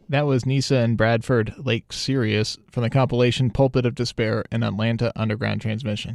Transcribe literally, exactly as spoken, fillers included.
That was Nisa and Bradford Lake Sirius from the compilation Pulpit of Despair and Atlanta Underground Transmission.